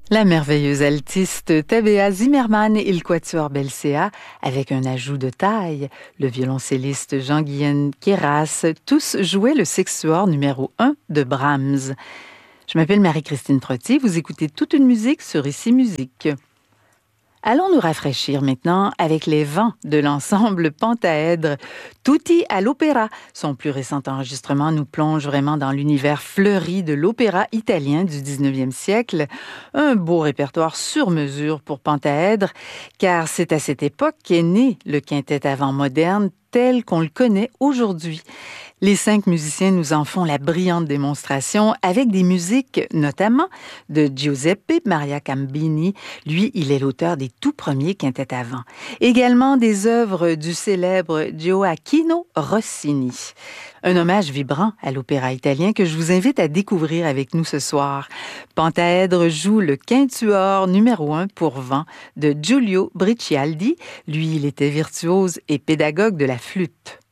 La merveilleuse altiste Tabea Zimmermann et le quatuor Belcea, avec un ajout de taille, le violoncelliste Jean-Guyen Queyras, tous jouaient le sextuor numéro 1 de Brahms. Je m'appelle Marie-Christine Trottier, vous écoutez toute une musique sur Ici Musique. Allons nous rafraîchir maintenant avec les vents de l'ensemble Pentaèdre. Tutti à l'opéra. Son plus récent enregistrement nous plonge vraiment dans l'univers fleuri de l'opéra italien du 19e siècle. Un beau répertoire sur mesure pour Pentaèdre, car c'est à cette époque qu'est né le quintet avant moderne tel qu'on le connaît aujourd'hui. Les 5 musiciens nous en font la brillante démonstration avec des musiques notamment de Giuseppe Maria Cambini. Lui, il est l'auteur des tout premiers quintets avant. Également des œuvres du célèbre Gioacchino Rossini. Un hommage vibrant à l'opéra italien que je vous invite à découvrir avec nous ce soir. Pentaèdre joue le quintuor numéro 1 pour vent de Giulio Bricialdi. Lui, il était virtuose et pédagogue de la flûte.